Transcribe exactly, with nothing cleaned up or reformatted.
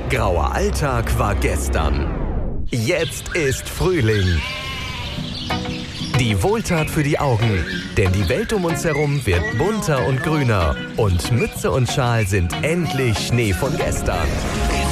Grauer Alltag war gestern. Jetzt ist Frühling. Die Wohltat für die Augen, denn die Welt um uns herum wird bunter und grüner und Mütze und Schal sind endlich Schnee von gestern.